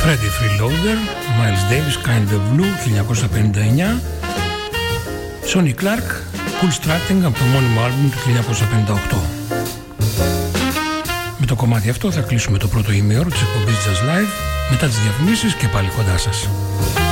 Freddy Freeloader, Miles Davis, Kind of Blue, 1959. Sonny Clark, Cool Strutting από το μόνιμο άλμπουμ του 1958. Με το κομμάτι αυτό θα κλείσουμε το πρώτο ημίωρο της εκπομπής Jazz Live. Μετά τις διαφημίσεις και πάλι κοντά σας.